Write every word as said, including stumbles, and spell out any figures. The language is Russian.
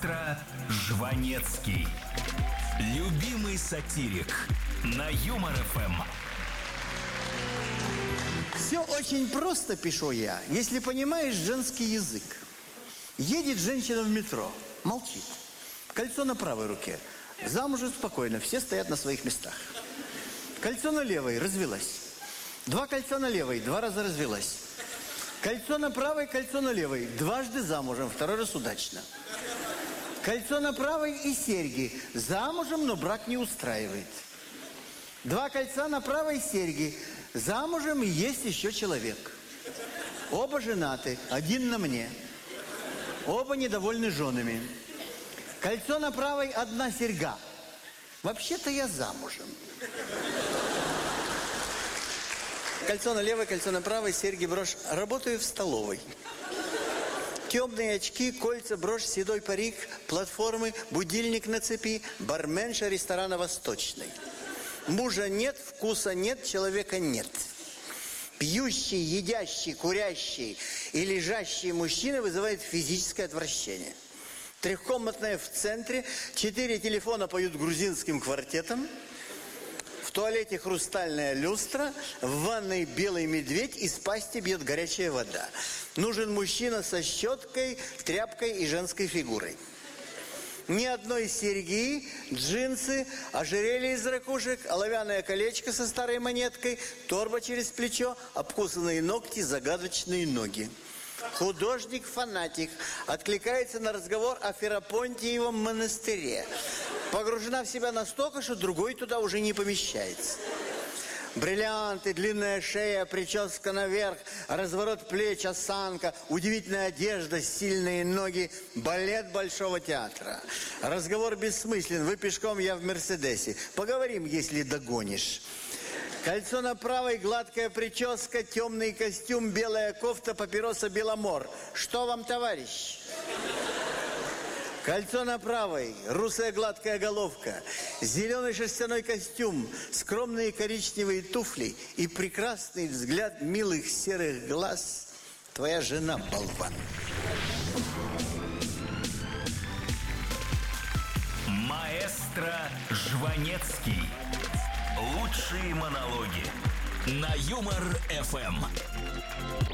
Маэстро Жванецкий. Любимый сатирик на Юмор ФМ. Все очень просто, пишу я, если понимаешь женский язык. Едет женщина в метро, молчит. Кольцо на правой руке. Замужем спокойно, все стоят на своих местах. Кольцо на левой, развелась. Два кольца на левой, два раза развелась. Кольцо на правой, кольцо на левой. Дважды замужем, второй раз удачно. Кольцо на правой и серьги. Замужем, но брак не устраивает. Два кольца на правой, серьги. Замужем и есть еще человек. Оба женаты, один на мне. Оба недовольны женами. Кольцо на правой, одна серьга. Вообще-то я замужем. Кольцо на левой, кольцо на правой, серьги, брошь. Работаю в столовой. Темные очки, кольца, брошь, седой парик, платформы, будильник на цепи, барменша ресторана «Восточный». Мужа нет, вкуса нет, человека нет. Пьющий, едящий, курящий и лежащий мужчина вызывает физическое отвращение. Трехкомнатная в центре, четыре телефона поют грузинским квартетом. В туалете хрустальная люстра, в ванной белый медведь, из пасти бьет горячая вода. Нужен мужчина со щеткой, тряпкой и женской фигурой. Ни одной серьги, джинсы, ожерелье из ракушек, оловянное колечко со старой монеткой, торба через плечо, обкусанные ногти, загадочные ноги. Художник-фанатик откликается на разговор о Ферапонтиевом монастыре. Погружена в себя настолько, что другой туда уже не помещается. Бриллианты, длинная шея, прическа наверх, разворот плеч, осанка, удивительная одежда, сильные ноги, балет Большого театра. Разговор бессмыслен, вы пешком, я в Мерседесе. Поговорим, если догонишь. Кольцо на правой, гладкая прическа, темный костюм, белая кофта, папироса Беломор. Что вам, товарищ? Кольцо на правой, русая гладкая головка, зеленый шерстяной костюм, скромные коричневые туфли и прекрасный взгляд милых серых глаз. Твоя жена, болван. Маэстро Жванецкий. Лучшие монологи на Юмор ФМ.